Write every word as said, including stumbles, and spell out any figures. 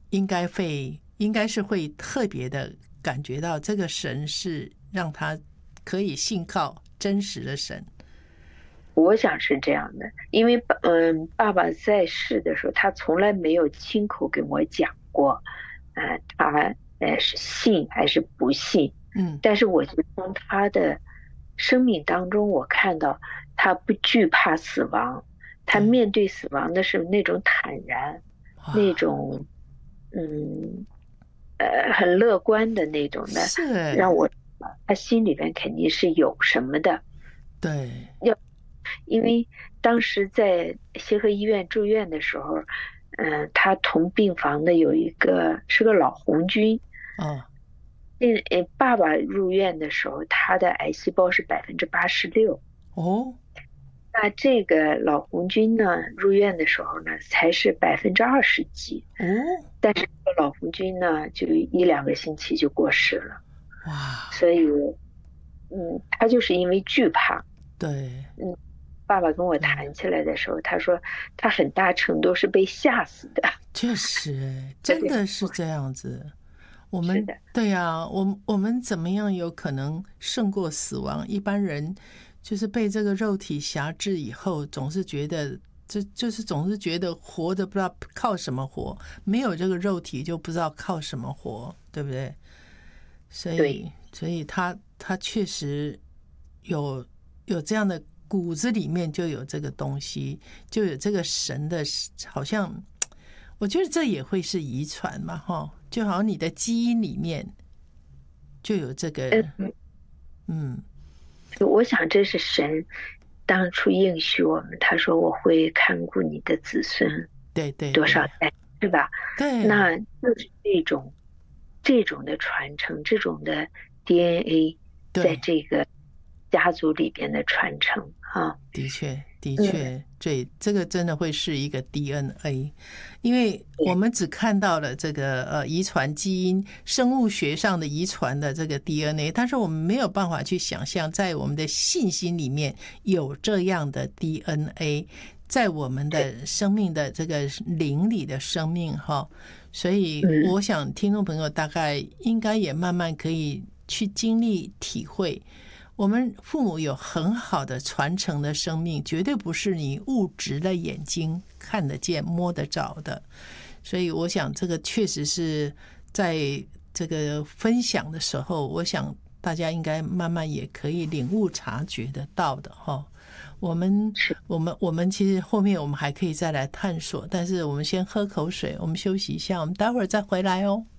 应该会应该是会特别的感觉到这个神是让他可以信靠真实的神。 我想是这样的，因为嗯，爸爸在世的时候，他从来没有亲口跟我讲过，呃，他呃是信还是不信。 嗯， 但是我就从他的生命当中，我看到他不惧怕死亡，他对， 面对死亡的时候那种坦然，那哇， 种嗯呃很乐观的那种的， 是哎， 让我他心里面肯定是有什么的。 对， 因为当时在协和医院住院的时候，嗯、呃他同病房的有一个是个老红军。 哦那呃，爸爸入院的时候，他的癌细胞是百分之八十六。 哦那这个老红军呢，入院的时候呢，才是百分之二十几。 哦， 但是这个老红军呢，就一两个星期就过世了。 哇， 所以，嗯，他就是因为惧怕。 对嗯，爸爸跟我对， 谈起来的时候，他说他很大程度是被吓死的。 确实真对， 的是这样子。我们是的， 对呀、我们我们怎么样有可能胜过死亡？一般人就是被这个肉体辖制以后，总是觉得这就是总是觉得活着不知道靠什么活，没有这个肉体就不知道靠什么活，对不对？所对， 以，所以他他确实有有这样的骨子里面就有这个东西，就有这个神的，好像我觉得这也会是遗传嘛，哈，就好像你的基因里面就有这个， 嗯， 嗯， 我想这是神当初应许我们，他说我会看顾你的子孙对对对多少代，是吧？ 对那就是这种这种的传承，这种的 D N A 在对， 这个家族里边的传承啊。 的确，的嗯， 确，对，这个真的会是一个 D N A，因为我对们只看到了这个呃遗传基因、生物学上的遗传的这个 D N A，但是我们没有办法去想象，在我们的信心里面有这样的 D N A，在我们对， 的生命的这个灵里的生命哈，所以嗯， 我想听众朋友大概应该也慢慢可以去经历体会。我们父母有很好的传承的生命，绝对不是你物质的眼睛看得见、摸得着的。所以，我想这个确实是在这个分享的时候，我想大家应该慢慢也可以领悟、察觉得到的哈。我们、 是， 我们、我们其实后面我们还可以再来探索，但是我们先喝口水，我们休息一下，我们待会儿再回来哦。